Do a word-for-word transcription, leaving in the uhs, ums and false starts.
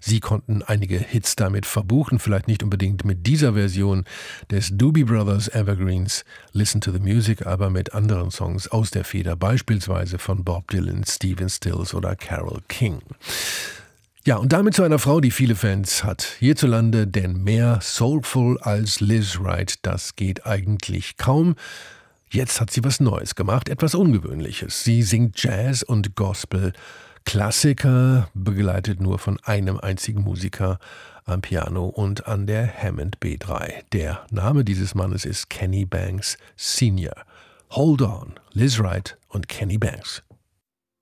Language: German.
Sie konnten einige Hits damit verbuchen, vielleicht nicht unbedingt mit dieser Version des Doobie Brothers Evergreens Listen to the Music, aber mit anderen Songs aus der Feder, beispielsweise von Bob Dylan, Stephen Stills oder Carole King. Ja, und damit zu einer Frau, die viele Fans hat hierzulande, denn mehr soulful als Liz Wright, das geht eigentlich kaum. Jetzt hat sie was Neues gemacht, etwas Ungewöhnliches. Sie singt Jazz und Gospel, Klassiker, begleitet nur von einem einzigen Musiker am Piano und an der Hammond B drei. Der Name dieses Mannes ist Kenny Banks Senior Hold on, Liz Wright und Kenny Banks.